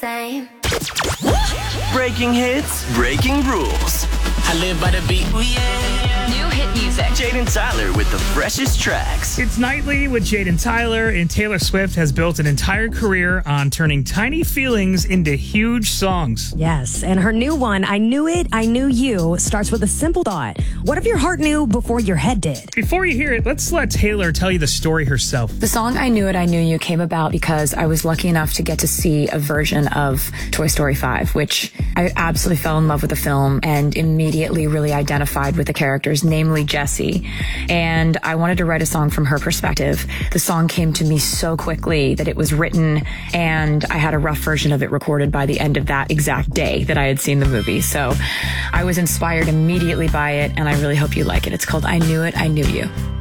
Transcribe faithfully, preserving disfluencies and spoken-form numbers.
Same. Breaking hits, breaking rules. I live by the beat. Ooh, yeah. New hit music. Jaden Tyler with the freshest tracks. It's Nightly with Jaden Tyler, and Taylor Swift has built an entire career on turning tiny feelings into huge songs. Yes, and her new one, I Knew It, I Knew You, starts with a simple thought. What if your heart knew before your head did? Before you hear it, let's let Taylor tell you the story herself. The song I Knew It, I Knew You came about because I was lucky enough to get to see a version of Toy Story five, which I absolutely fell in love with the film and immediately really identified with the characters, namely Jessie. And I wanted to write a song from her perspective. The song came to me so quickly that it was written, and I had a rough version of it recorded by the end of that exact day that I had seen the movie. So I was inspired immediately by it, and I really hope you like it. It's called I Knew It, I Knew You.